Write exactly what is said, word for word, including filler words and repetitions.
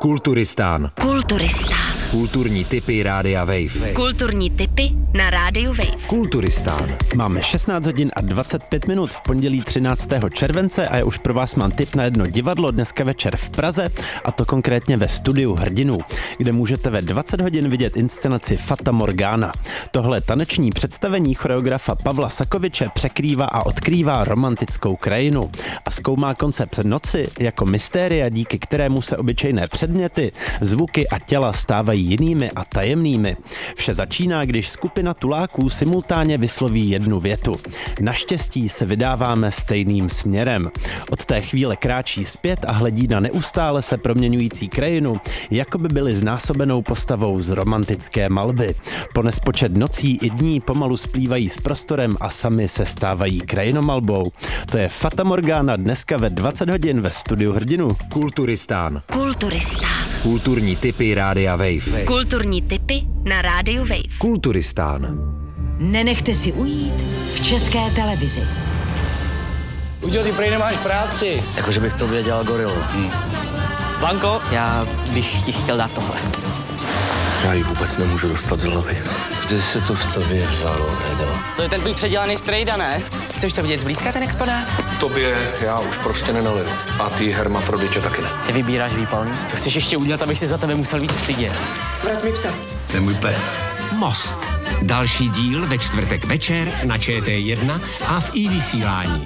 Kulturistán. Kulturistán. Kulturní tipy Rádia Wave. Kulturní tipy na Rádiu Wave. Kulturistán. Máme šestnáct hodin a dvacet pět minut v pondělí třináctého července a já už pro vás mám tip na jedno divadlo dneska večer v Praze, a to konkrétně ve Studiu hrdinů, kde můžete ve dvacet hodin vidět inscenaci Fata Morgana. Tohle taneční představení choreografa Pavla Sakoviče překrývá a odkrývá romantickou krajinu a zkoumá koncept noci jako mystéria, díky kterému se obyčejné předměty, zvuky a těla stávají jinými a tajemnými. Vše začíná, když skupina tuláků simultánně vysloví jednu větu. Naštěstí se vydáváme stejným směrem. Od té chvíle kráčí zpět a hledí na neustále se proměňující krajinu, jako by byli znásobenou postavou z romantické malby. Po nespočet nocí i dní pomalu splývají s prostorem a sami se stávají krajinomalbou. To je Fata Morgana dneska ve dvacet hodin ve Studiu hrdinů. Kulturistán. Kulturistán. Kulturní tipy Rádia Wave. Kulturní tipy na Rádiu Wave. Kulturistán. Nenechte si ujít v České televizi. Uděl, ty prej nemáš práci. Jakože bych to věděl goril. Hmm. Vanko? Já bych ti chtěl dát tohle. Já ji vůbec nemůžu dostat z hlavy. Kde se to v tobě vzalo, Edo? To je ten tvůj předělaný strejda, ne? Chceš to vidět zblízka, ten exponát? Tobě já už prostě nenaliju. A ty hermafroditě taky ne. Ty vybíráš výpalný? Co chceš ještě udělat, abych si za tebe musel víc stydět? Vrať mi psa. To je můj pes. Most. Další díl ve čtvrtek večer na Č T jedna a v i vysílání.